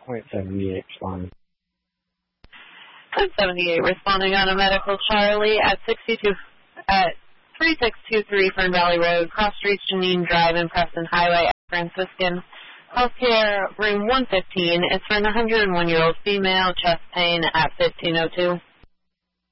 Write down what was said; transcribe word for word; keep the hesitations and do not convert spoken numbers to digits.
Point seventy-eight responding. Point seventy-eight responding on a medical Charlie at sixty-two at three six two three Fern Valley Road, Cross Street, Janine Drive, and Preston Highway, Franciscan. Healthcare room one fifteen is for an one hundred one-year-old female, chest pain at fifteen oh two.